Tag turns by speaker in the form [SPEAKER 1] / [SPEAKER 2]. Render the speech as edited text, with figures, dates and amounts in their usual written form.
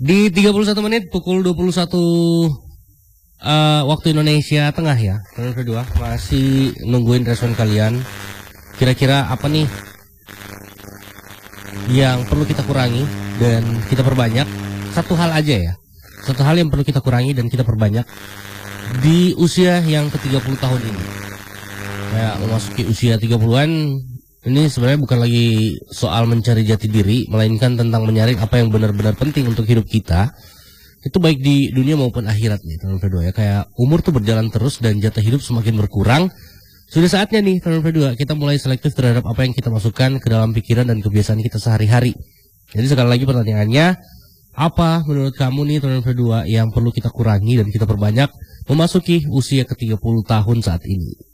[SPEAKER 1] Di 31 menit pukul 21 waktu Indonesia Tengah ya. Teman kedua masih nungguin respon kalian. Kira-kira apa nih yang perlu kita kurangi dan kita perbanyak? Satu hal aja ya. Satu hal yang perlu kita kurangi dan kita perbanyak di usia yang ke-30 tahun ini. Ya, memasuki usia 30-an ini sebenarnya bukan lagi soal mencari jati diri, melainkan tentang menyaring apa yang benar-benar penting untuk hidup kita. Itu baik di dunia maupun akhirat nih, teman kedua ya. Kayak umur tuh berjalan terus dan jatah hidup semakin berkurang. Sudah saatnya nih, teman kedua, kita mulai selektif terhadap apa yang kita masukkan ke dalam pikiran dan kebiasaan kita sehari-hari. Jadi sekali lagi pertanyaannya, apa menurut kamu nih, teman kedua, yang perlu kita kurangi dan kita perbanyak memasuki usia ke-30 tahun saat ini?